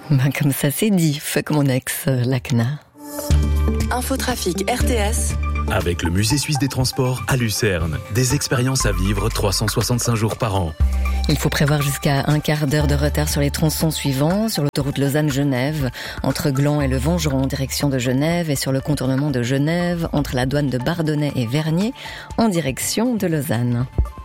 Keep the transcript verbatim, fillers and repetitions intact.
Ben comme ça c'est dit, fuck mon ex, euh, l'A C N A. Infotrafic R T S. Avec le Musée suisse des transports à Lucerne. Des expériences à vivre trois cent soixante-cinq jours par an. Il faut prévoir jusqu'à un quart d'heure de retard sur les tronçons suivants, sur l'autoroute Lausanne-Genève, entre Gland et le Vengeron en direction de Genève, et sur le contournement de Genève, entre la douane de Bardonnay et Vernier, en direction de Lausanne.